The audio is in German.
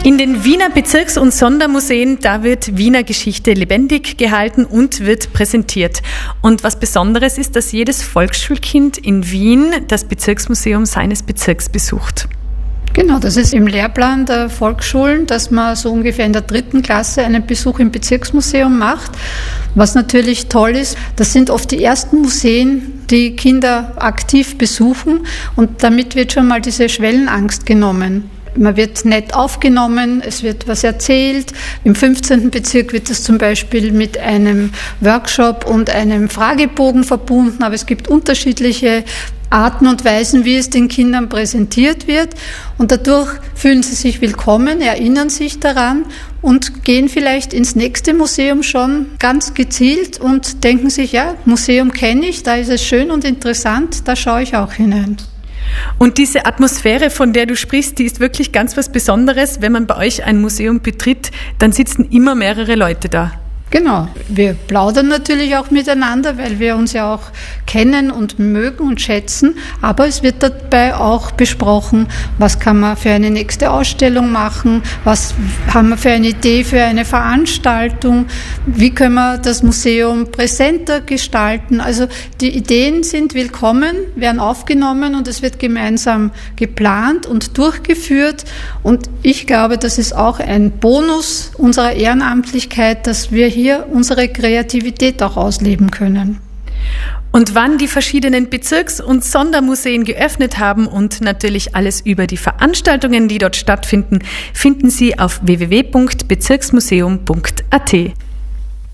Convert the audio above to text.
In den Wiener Bezirks- und Sondermuseen, da wird Wiener Geschichte lebendig gehalten und wird präsentiert. Und was Besonderes ist, dass jedes Volksschulkind in Wien das Bezirksmuseum seines Bezirks besucht. Genau, das ist im Lehrplan der Volksschulen, dass man so ungefähr in der 3. Klasse einen Besuch im Bezirksmuseum macht. Was natürlich toll ist, das sind oft die ersten Museen, die Kinder aktiv besuchen, und damit wird schon mal diese Schwellenangst genommen. Man wird nett aufgenommen, es wird was erzählt. Im 15. Bezirk wird das zum Beispiel mit einem Workshop und einem Fragebogen verbunden, aber es gibt unterschiedliche Arten und Weisen, wie es den Kindern präsentiert wird, und dadurch fühlen sie sich willkommen, erinnern sich daran und gehen vielleicht ins nächste Museum schon ganz gezielt und denken sich, ja, Museum kenne ich, da ist es schön und interessant, da schaue ich auch hinein. Und diese Atmosphäre, von der du sprichst, die ist wirklich ganz was Besonderes. Wenn man bei euch ein Museum betritt, dann sitzen immer mehrere Leute da. Genau. Wir plaudern natürlich auch miteinander, weil wir uns ja auch kennen und mögen und schätzen. Aber es wird dabei auch besprochen, was kann man für eine nächste Ausstellung machen, was haben wir für eine Idee für eine Veranstaltung, wie können wir das Museum präsenter gestalten. Also die Ideen sind willkommen, werden aufgenommen und es wird gemeinsam geplant und durchgeführt. Und ich glaube, das ist auch ein Bonus unserer Ehrenamtlichkeit, dass wir hier unsere Kreativität auch ausleben können. Und wann die verschiedenen Bezirks- und Sondermuseen geöffnet haben und natürlich alles über die Veranstaltungen, die dort stattfinden, finden Sie auf www.bezirksmuseum.at.